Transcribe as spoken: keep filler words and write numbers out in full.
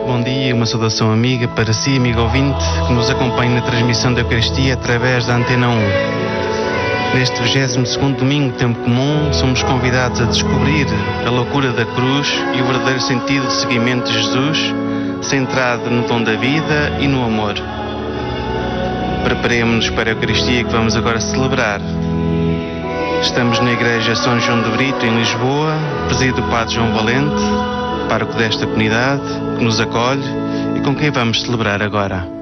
bom dia e uma saudação amiga para si, amigo ouvinte, que nos acompanha na transmissão da Eucaristia através da Antena um. Neste vigésimo segundo domingo de tempo comum, somos convidados a descobrir a loucura da cruz e o verdadeiro sentido de seguimento de Jesus, centrado no dom da vida e no amor. Preparemos-nos para a Eucaristia que vamos agora celebrar. Estamos na Igreja São João de Brito, em Lisboa, presidido do Padre João Valente, pároco desta comunidade, que nos acolhe e com quem vamos celebrar agora.